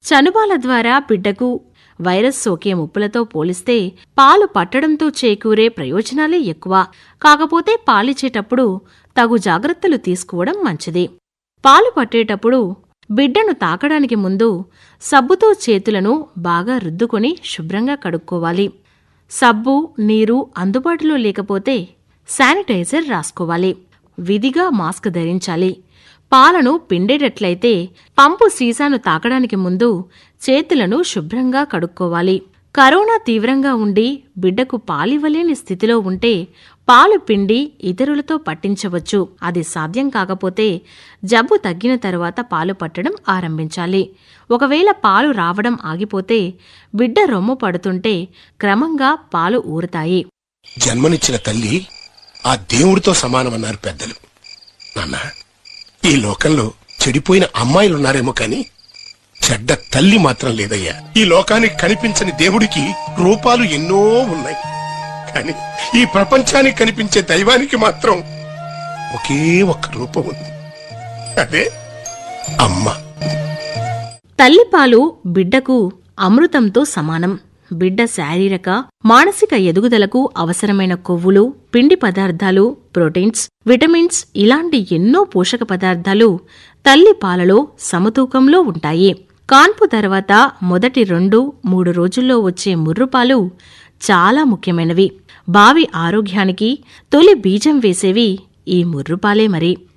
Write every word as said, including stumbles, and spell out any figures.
చనుబాల ద్వారా బిడ్డకు వైరస్ సోకే ముప్పులతో పోలిస్తే పాలు పట్టడంతో చేకూరే ప్రయోజనాలే ఎక్కువ. కాకపోతే పాలిచ్చేటప్పుడు తగు జాగ్రత్తలు తీసుకోవడం మంచిది. పాలు పట్టేటప్పుడు బిడ్డను తాకడానికి ముందు సబ్బుతో చేతులను బాగా రుద్దుకొని శుభ్రంగా కడుక్కోవాలి. సబ్బు, నీరు అందుబాటులో లేకపోతే శానిటైజర్ రాసుకోవాలి. విధిగా మాస్క్ ధరించాలి. పాలను పిండేటట్లయితే పంపు సీసాను తాకడానికి ముందు చేతులను శుభ్రంగా కడుక్కోవాలి. కరోనా తీవ్రంగా ఉండి బిడ్డకు పాలివ్వలేని స్థితిలో ఉంటే పాలు పిండి ఇతరులతో పట్టించవచ్చు. అది సాధ్యం కాకపోతే జబ్బు తగ్గిన తరువాత పాలు పట్టడం ఆరంభించాలి. ఒకవేళ పాలు రావడం ఆగిపోతే బిడ్డ రొమ్ము పడుతుంటే క్రమంగా పాలు ఊరుతాయి. జన్మనిచ్చిన తల్లి ఆ దేవుడితో సమానమన్నారు పెద్దలు. నాన్న, ఈ లోకంలో చెడిపోయిన అమ్మాయిలున్నారేమో కాని చెడ్డ తల్లి మాత్రం లేదయ్యా. ఈ లోకానికి కనిపించని దేవుడికి రూపాలు ఎన్నో ఉన్నాయి, కాని ఈ ప్రపంచానికి కనిపించే దైవానికి మాత్రం ఒకే ఒక్క రూపం ఉంది, అదే అమ్మ. తల్లిపాలు బిడ్డకు అమృతంతో సమానం. బిడ్డ శారీరక, మానసిక ఎదుగుదలకు అవసరమైన కొవ్వులు, పిండి పదార్థాలు, ప్రోటీన్స్, విటమిన్స్ ఇలాంటి ఎన్నో పోషక పదార్థాలు తల్లి పాలలో సమతూకంలో ఉంటాయి. కాన్పు తర్వాత మొదటి రెండు మూడు రోజుల్లో వచ్చే ముర్రుపాలు చాలా ముఖ్యమైనవి. భావి ఆరోగ్యానికి తొలి బీజం వేసేవి ఈ ముర్రుపాలే మరి.